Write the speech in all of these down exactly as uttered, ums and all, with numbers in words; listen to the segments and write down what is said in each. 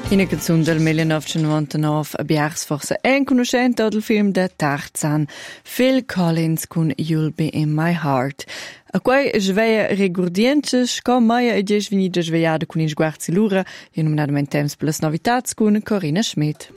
In una canzone del millenovecentonovantanove a Biars forse è conoscente del film de Tarzan, Phil Collins con You'll Be in My Heart. A quei sveia regurdientes, com mai e dies venida sveiada con in sguarzi lura, e nominadamente temps per las novitats con Corinna Schmidt.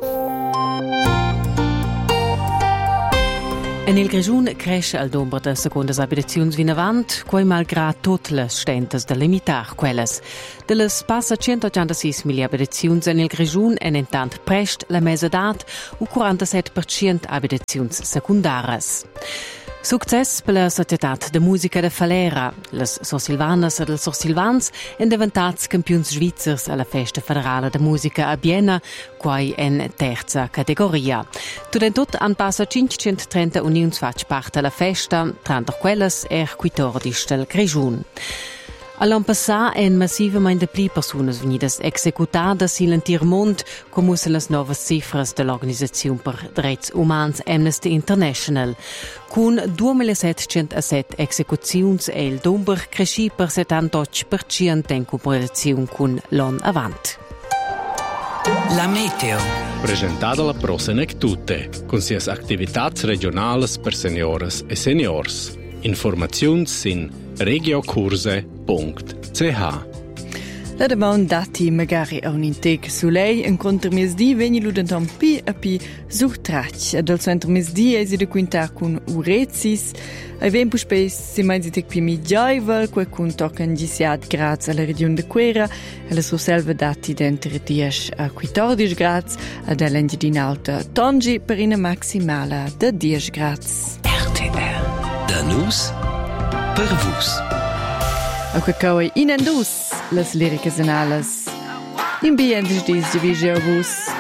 En il Grischun cresce al nombre de secondas abitaziuns vinavant, quei malgrad tutte le stentes de limitar quelles. De les passa centottantasei mila abitaziuns en il Grischun en intant prest la mesedat u quarantasette per cent abitaziuns secundaras. Success per la Societat de Musica de Falera. Les Sorsilvanas e dels Sorsilvans en diventats campions svizzers alla Festa Federale de Musica a Vienna, quai en terza categoria. Tudentot an passa cinquecentotrenta unions fac part alla festa, tranter quelles er quattordici del Grischun. All'anno passato en massivamente pli personas venidas executadas in l'entir mond, come se las novas cifras de l'Organizzazione per Drets Umans Amnesty International. Con duemilasettecentosette execuziuns e il numero cresci per settantotto per cento in comparazione con l'anno avant. La meteo. Presentata la Prosenec Tutte, con sias activitats regionales per senioras e seniors. Informaziuns sin regiocurse punto c h. La domanda dati magari a un intec su lei, incontra mesdi veni ludentam pi a pi surtrac. Ad al centro mesdi e si de quintar con urezis, e ven puspes si mai si tec pi migiaivel, quel con tocan diciat grads alla regione de Quera, e la surselva dati d'entre dieci a quattordici grads, ad all'engidin alta tongi per una maximala de dieci grads. R T R. Da nus per vus. A quacau in andus, las liricas anales. In biendes dis de vigio vus.